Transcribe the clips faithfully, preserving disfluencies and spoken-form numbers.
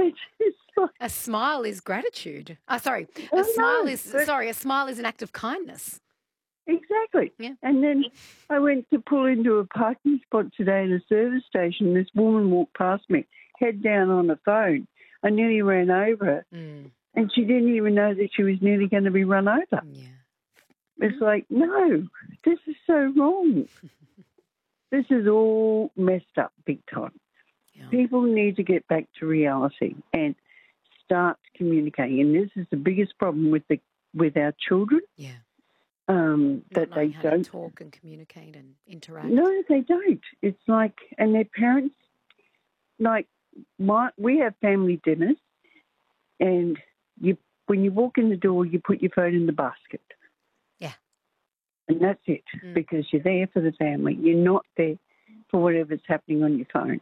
It's just like, A smile is gratitude. Uh, sorry, I a smile know, is but sorry. A smile is an act of kindness. exactly. Yeah. And then I went to pull into a parking spot today at a service station. This woman walked past me, head down on the phone. I nearly ran over her, Mm. and she didn't even know that she was nearly going to be run over. Yeah. It's like, no, this is so wrong. This is all messed up big time. Yeah. People need to get back to reality and start communicating. And this is the biggest problem with the with our children. Yeah. Um, Not that they knowing how don't to talk and communicate and interact. No, they don't. It's like, and their parents, like, my, we have family dinners, and you when you walk in the door, you put your phone in the basket. Yeah. And that's it, Mm. because you're there for the family. You're not there for whatever's happening on your phone.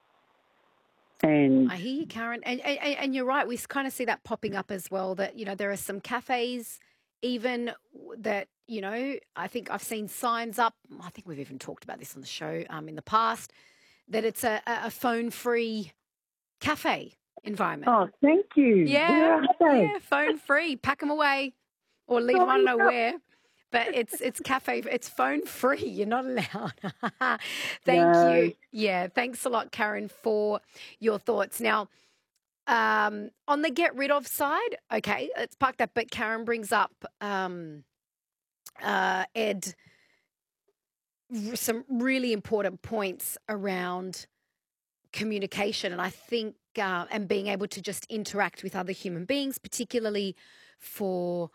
And I hear you, Karen, and, and and you're right. We kind of see that popping up as well. That you know there are some cafes, even that you know. I think I've seen signs up. I think we've even talked about this on the show um, in the past. That it's a, a phone-free cafe environment. oh, thank you. Where Yeah, are they? yeah, phone-free. Pack them away, or leave them. I don't know Oh, where. But it's it's cafe, it's phone free. You're not allowed. Thank no. you. Yeah, thanks a lot, Karen, for your thoughts. Now, um, on the get rid of side, okay, let's park that. But Karen brings up, um, uh, Ed, r- some really important points around communication, and I think uh, and being able to just interact with other human beings, particularly for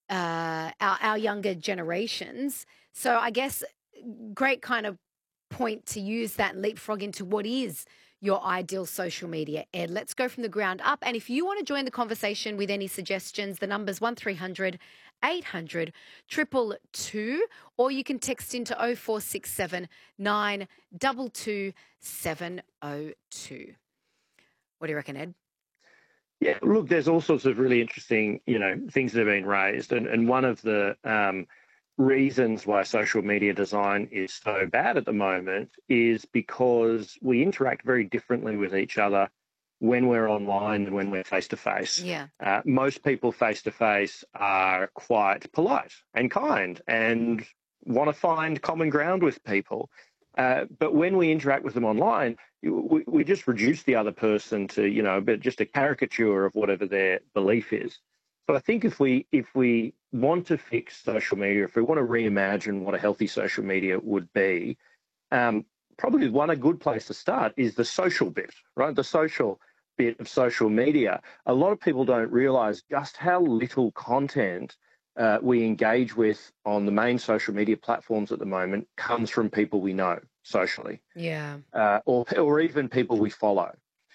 uh, our, our younger generations. So I guess great kind of point to use that and leapfrog into what is your ideal social media. Ed, let's go from the ground up. And if you want to join the conversation with any suggestions, the number's one three hundred eight hundred two two two, or you can text into oh four six seven nine two two seven oh two. What do you reckon, Ed? Yeah, look, there's all sorts of really interesting, you know, things that have been raised. And, and one of the um, reasons why social media design is so bad at the moment is because we interact very differently with each other when we're online than when we're face-to-face. Yeah. Uh, most people face-to-face are quite polite and kind and want to find common ground with people. Uh, but when we interact with them online, we, we just reduce the other person to, you know, a bit just a caricature of whatever their belief is. So I think if we if we want to fix social media, if we want to reimagine what a healthy social media would be, um, probably one a good place to start is the social bit, right? The social bit of social media. A lot of people don't realise just how little content Uh, we engage with on the main social media platforms at the moment comes from people we know socially, Yeah. uh, or or even people we follow.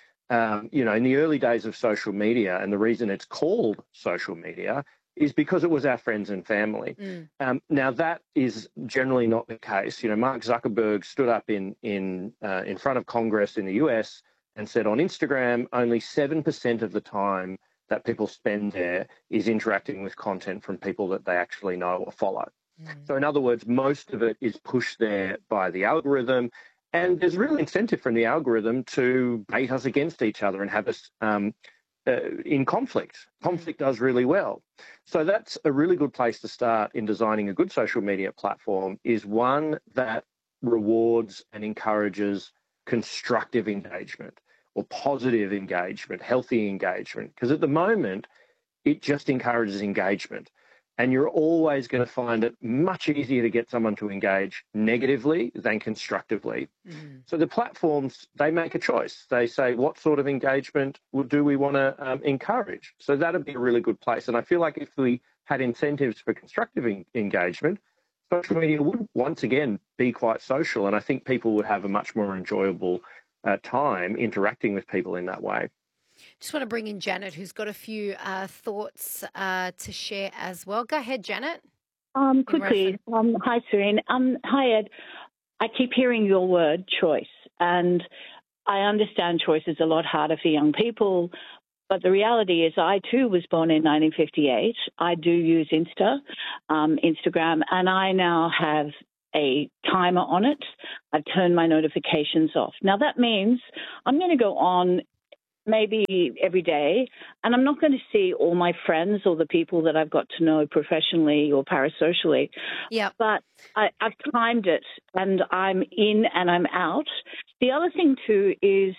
Um, you know, in the early days of social media, and the reason it's called social media is because it was our friends and family. Mm. Um, now that is generally not the case. You know, Mark Zuckerberg stood up in in uh, in front of Congress in the U S and said on Instagram only seven percent of the time that people spend there is interacting with content from people that they actually know or follow. Mm. So in other words, most of it is pushed there by the algorithm, and there's real incentive from the algorithm to bait us against each other and have us um, uh, in conflict. Conflict Mm. does really well. So that's a really good place to start in designing a good social media platform, is one that rewards and encourages constructive engagement, or positive engagement, healthy engagement. Because at the moment, it just encourages engagement. And you're always going to find it much easier to get someone to engage negatively than constructively. Mm. So the platforms, they make a choice. They say, what sort of engagement do we want to um, encourage? So that'd be a really good place. And I feel like if we had incentives for constructive en- engagement, social media would once again be quite social. And I think people would have a much more enjoyable uh, time interacting with people in that way. Just want to bring in Janet, who's got a few uh, thoughts uh, to share as well. Go ahead, Janet. Um, quickly, um, hi, Serene. Um, hi, Ed. I keep hearing your word, choice, and I understand choice is a lot harder for young people, but the reality is I, too, was born in nineteen fifty-eight. I do use Insta, um, Instagram, and I now have a timer on it. I've turned my notifications off. Now, that means I'm going to go on maybe every day, and I'm not going to see all my friends or the people that I've got to know professionally or parasocially. Yeah. But I, I've timed it, and I'm in and I'm out. The other thing too is,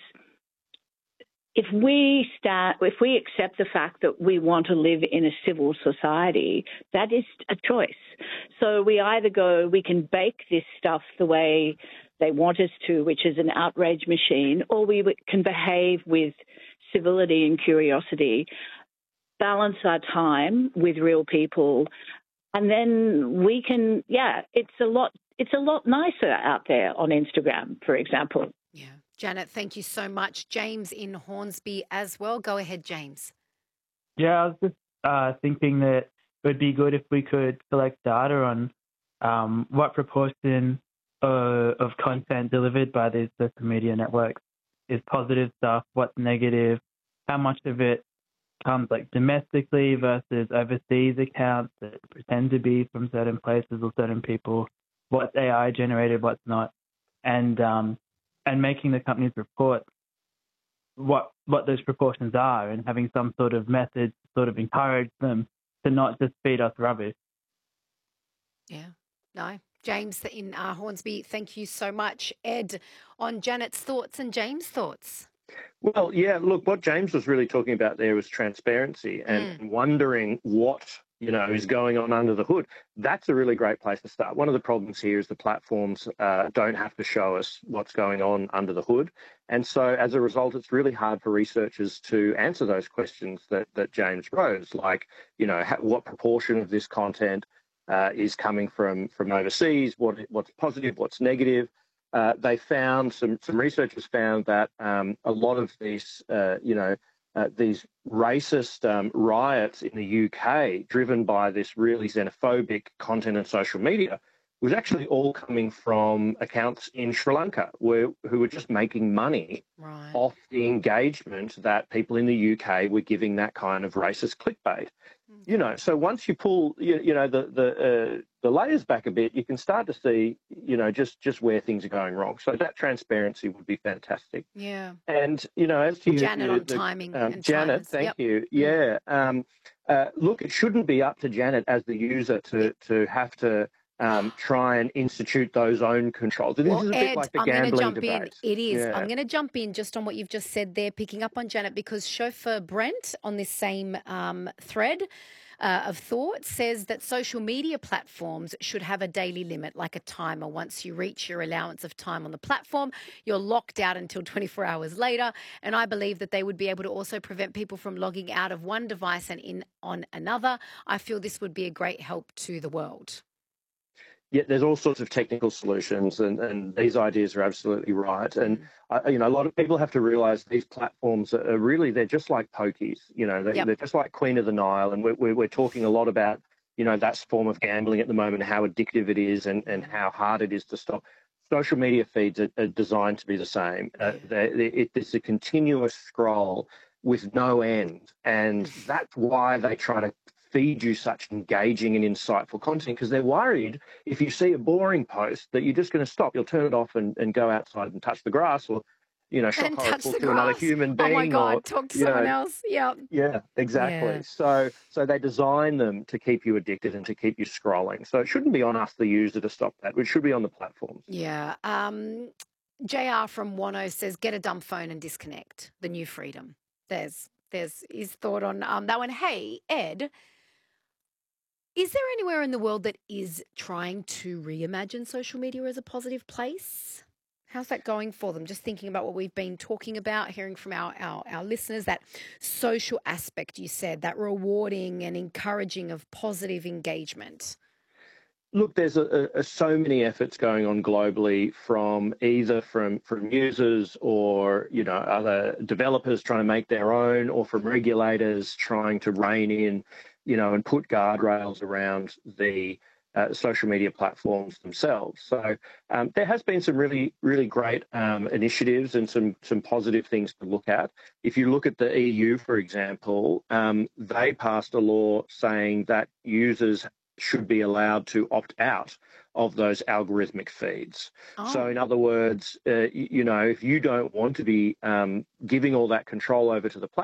if we start, if we accept the fact that we want to live in a civil society, that is a choice. So we either go, we can bake this stuff the way they want us to, which is an outrage machine, or we can behave with civility and curiosity, balance our time with real people, and then we can, yeah, it's a lot, it's a lot nicer out there on Instagram, for example. Yeah. Janet, thank you so much. James in Hornsby as well. Go ahead, James. Yeah, I was just uh, thinking that it would be good if we could collect data on um, what proportion uh, of content delivered by these social media networks is positive stuff, what's negative, how much of it comes like domestically versus overseas accounts that pretend to be from certain places or certain people, what's A I generated, what's not, and um, and making the companies report what what those proportions are and having some sort of method to sort of encourage them to not just feed us rubbish. Yeah, no. James in uh, Hornsby, thank you so much. Ed, on Janet's thoughts and James' thoughts. Well, yeah, look, what James was really talking about there was transparency and Mm. wondering what, you know, is going on under the hood. That's a really great place to start. One of the problems here is the platforms uh, don't have to show us what's going on under the hood. And so as a result, it's really hard for researchers to answer those questions that, that James rose, like, you know, ha- what proportion of this content uh, is coming from, from overseas, what what's positive, what's negative. Uh, they found, some, some researchers found that um, a lot of these, uh, you know, uh, these racist um, riots in the U K driven by this really xenophobic content and social media was actually all coming from accounts in Sri Lanka where, who were just making money Right. off the engagement that people in the U K were giving that kind of racist clickbait. You know, so once you pull, you, you know, the the uh, the layers back a bit, you can start to see, you know, just just where things are going wrong. So that transparency would be fantastic. Yeah. And you know, as to you, Janet you, on the, timing um, and Janet, timers. thank Yep. you. Yeah, um, uh, look, it shouldn't be up to Janet as the user to to have to um, try and institute those own controls. This Well, is a bit Ed, like the I'm going to gambling jump in. debate. It is. Yeah. I'm going to jump in just on what you've just said there, picking up on Janet, because chauffeur Brent on this same um, thread uh, of thought says that social media platforms should have a daily limit, like a timer. Once you reach your allowance of time on the platform, you're locked out until twenty-four hours later. And I believe that they would be able to also prevent people from logging out of one device and in on another. I feel this would be a great help to the world. Yeah, there's all sorts of technical solutions, and, and these ideas are absolutely right. And, Mm. uh, you know, a lot of people have to realise these platforms are really, they're just like pokies. You know, they, Yep. they're just like Queen of the Nile. And we're, we're, we're talking a lot about, you know, that form of gambling at the moment, how addictive it is and, and how hard it is to stop. Social media feeds are, are designed to be the same. Uh, they, they, it, it's a continuous scroll with no end. And that's why they try to feed you such engaging and insightful content, because they're worried if you see a boring post that you're just going to stop. You'll turn it off and, and go outside and touch the grass, or, you know, shock And horror touch pull the to another grass. human Oh being. my God, or, talk to you someone know, else. Yeah. Yeah, exactly. Yeah. So so they design them to keep you addicted and to keep you scrolling. So it shouldn't be on us, the user, to stop that. It should be on the platforms. Yeah. Um, J R from Wano says, get a dumb phone and disconnect. The new freedom. There's there's his thought on um, that one. Hey, Ed, is there anywhere in the world that is trying to reimagine social media as a positive place? How's that going for them? Just thinking about what we've been talking about, hearing from our, our, our listeners, that social aspect you said, that rewarding and encouraging of positive engagement. Look, there's a, a, so many efforts going on globally, from either from from users or, you know, other developers trying to make their own, or from regulators trying to rein in, you know, and put guardrails around the uh, social media platforms themselves. So um, there has been some really, really great um, initiatives and some some positive things to look at. If you look at the E U, for example, um, they passed a law saying that users should be allowed to opt out of those algorithmic feeds. Oh. So in other words, uh, you, you know, if you don't want to be um, giving all that control over to the platform,